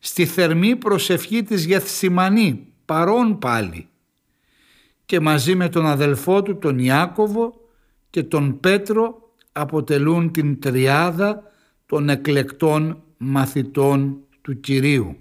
στη θερμή προσευχή της Γεθσιμανή, παρών πάλι, και μαζί με τον αδελφό του τον Ιάκωβο και τον Πέτρο αποτελούν την τριάδα των εκλεκτών μαθητών του Κυρίου.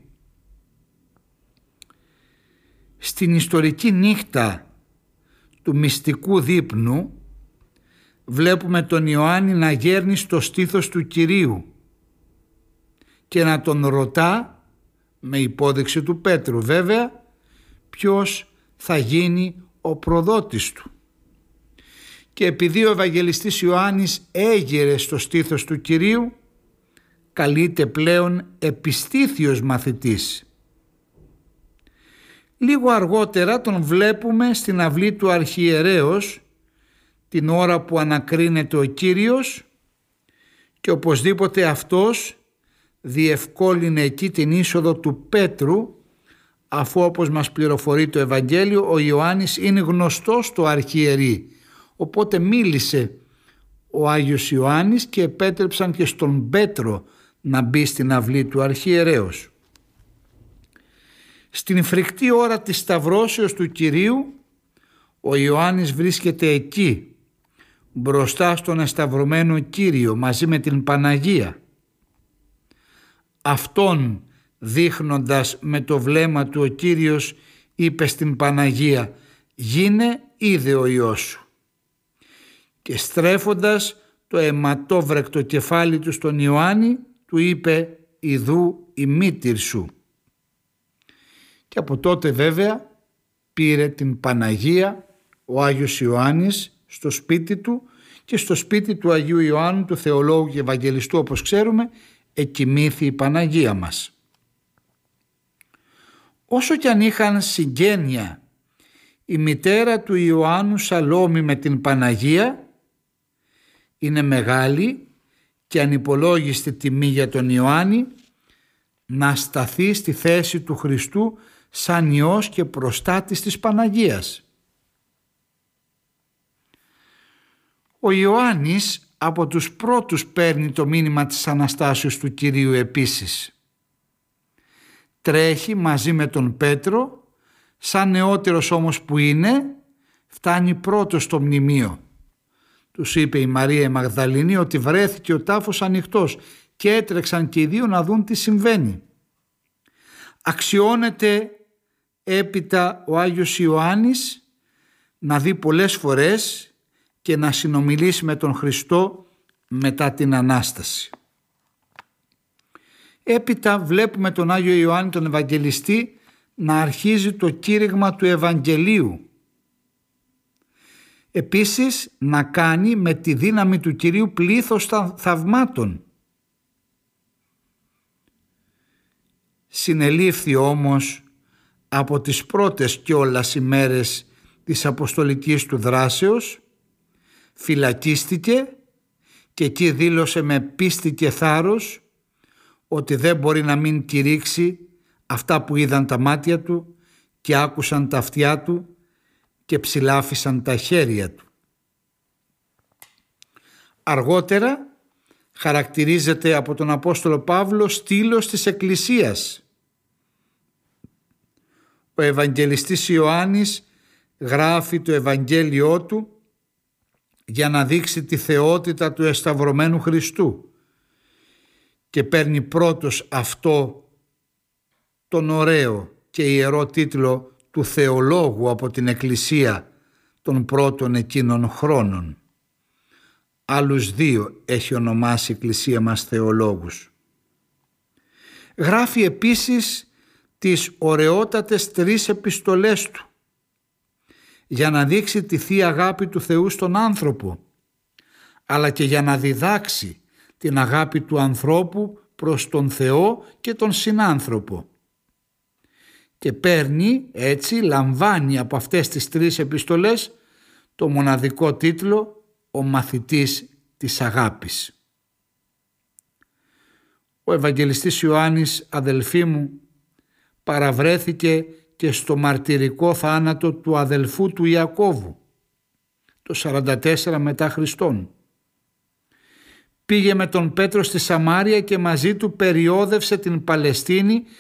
Στην ιστορική νύχτα του μυστικού δείπνου βλέπουμε τον Ιωάννη να γέρνει στο στήθος του Κυρίου και να τον ρωτά, με υπόδειξη του Πέτρου βέβαια, ποιος θα γίνει ο προδότης του. Και επειδή ο Ευαγγελιστής Ιωάννης έγειρε στο στήθος του Κυρίου, καλείται πλέον επιστήθιος μαθητής. Λίγο αργότερα τον βλέπουμε στην αυλή του αρχιερέως την ώρα που ανακρίνεται ο Κύριος και οπωσδήποτε αυτός διευκόλυνε εκεί την είσοδο του Πέτρου, αφού όπως μας πληροφορεί το Ευαγγέλιο ο Ιωάννης είναι γνωστός στο αρχιερεί, οπότε μίλησε ο Άγιος Ιωάννης και επέτρεψαν και στον Πέτρο να μπει στην αυλή του αρχιερέως. Στην φρικτή ώρα της σταυρώσεως του Κυρίου ο Ιωάννης βρίσκεται εκεί μπροστά στον εσταυρωμένο Κύριο μαζί με την Παναγία. Αυτόν δείχνοντας με το βλέμμα του ο Κύριος είπε στην Παναγία «Γίνε είδε ο Υιός σου». Και στρέφοντας το αιματόβρεκτο κεφάλι του στον Ιωάννη του είπε «Ιδού η μήτηρ σου». Και από τότε βέβαια πήρε την Παναγία ο Άγιος Ιωάννης στο σπίτι του και στο σπίτι του Αγίου Ιωάννου του Θεολόγου και Ευαγγελιστού, όπως ξέρουμε, εκοιμήθη η Παναγία μας. Όσο κι αν είχαν συγγένεια η μητέρα του Ιωάννου Σαλόμη με την Παναγία, είναι μεγάλη και ανυπολόγιστη τιμή για τον Ιωάννη να σταθεί στη θέση του Χριστού σαν Υιός και προστάτης της Παναγίας. Ο Ιωάννης από τους πρώτους παίρνει το μήνυμα της Αναστάσεως του Κυρίου επίσης. Τρέχει μαζί με τον Πέτρο, σαν νεότερος όμως που είναι, φτάνει πρώτος στο μνημείο. Τους είπε η Μαρία η Μαγδαληνή ότι βρέθηκε ο τάφος ανοιχτός και έτρεξαν και οι δύο να δουν τι συμβαίνει. Αξιώνεται έπειτα ο Άγιος Ιωάννης να δει πολλές φορές και να συνομιλήσει με τον Χριστό μετά την Ανάσταση. Έπειτα βλέπουμε τον Άγιο Ιωάννη τον Ευαγγελιστή να αρχίζει το κήρυγμα του Ευαγγελίου. Επίσης να κάνει με τη δύναμη του Κυρίου πλήθος θαυμάτων. Συνελήφθη όμως από τις πρώτες κιόλας ημέρες της αποστολικής του δράσεως, φυλακίστηκε και εκεί δήλωσε με πίστη και θάρρος ότι δεν μπορεί να μην κηρύξει αυτά που είδαν τα μάτια του και άκουσαν τα αυτιά του και ψηλάφισαν τα χέρια του. Αργότερα χαρακτηρίζεται από τον Απόστολο Παύλο στήλος της Εκκλησίας. Ο Ευαγγελιστής Ιωάννης γράφει το Ευαγγέλιό του για να δείξει τη θεότητα του εσταυρωμένου Χριστού και παίρνει πρώτος αυτό τον ωραίο και ιερό τίτλο του θεολόγου από την Εκκλησία των πρώτων εκείνων χρόνων. Άλλους δύο έχει ονομάσει η Εκκλησία μας θεολόγους. Γράφει επίσης τις ωραιότατες 3 επιστολές του για να δείξει τη θεία αγάπη του Θεού στον άνθρωπο, αλλά και για να διδάξει την αγάπη του ανθρώπου προς τον Θεό και τον συνάνθρωπο. Και παίρνει έτσι, λαμβάνει από αυτές τις 3 επιστολές το μοναδικό τίτλο «Ο μαθητής της αγάπης». Ο Ευαγγελιστής Ιωάννης, αδελφοί μου, παραβρέθηκε και στο μαρτυρικό θάνατο του αδελφού του Ιακώβου το 44 μετά Χριστόν. Πήγε με τον Πέτρο στη Σαμάρια και μαζί του περιόδευσε την Παλαιστίνη